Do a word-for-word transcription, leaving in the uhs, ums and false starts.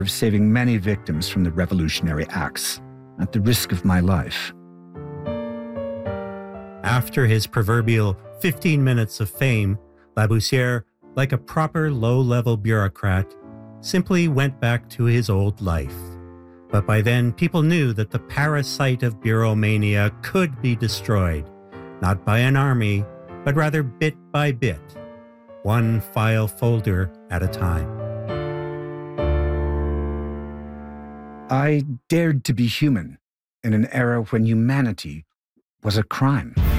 of saving many victims from the revolutionary acts, at the risk of my life. After his proverbial fifteen minutes of fame, Laboussière, like a proper low-level bureaucrat, simply went back to his old life. But by then, people knew that the parasite of bureaumania could be destroyed, not by an army, but rather bit by bit, one file folder at a time. I dared to be human in an era when humanity was a crime.